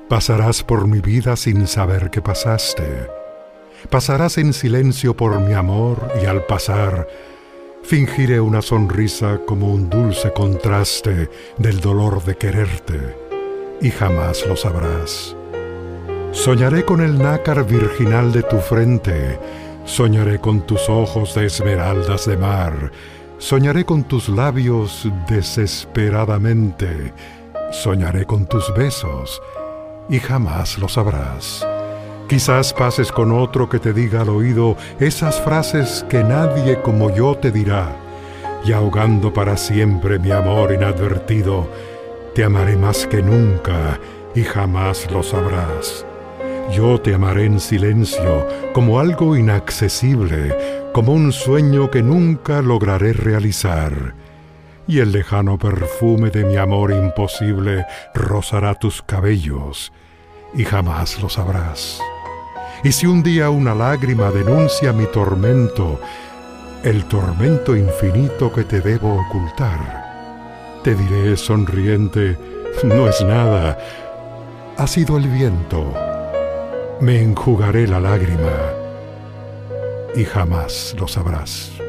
Pasarás por mi vida sin saber que pasaste. Pasarás en silencio por mi amor y al pasar, fingiré una sonrisa como un dulce contraste del dolor de quererte, y jamás lo sabrás. Soñaré con el nácar virginal de tu frente, soñaré con tus ojos de esmeraldas de mar, soñaré con tus labios desesperadamente, soñaré con tus besos, y jamás lo sabrás. Quizás pases con otro que te diga al oído esas frases que nadie como yo te dirá, y ahogando para siempre mi amor inadvertido, te amaré más que nunca y jamás lo sabrás. Yo te amaré en silencio, como algo inaccesible, como un sueño que nunca lograré realizar. Y el lejano perfume de mi amor imposible rozará tus cabellos, y jamás lo sabrás. Y si un día una lágrima denuncia mi tormento, el tormento infinito que te debo ocultar, te diré sonriente, no es nada, ha sido el viento. Me enjugaré la lágrima, y jamás lo sabrás.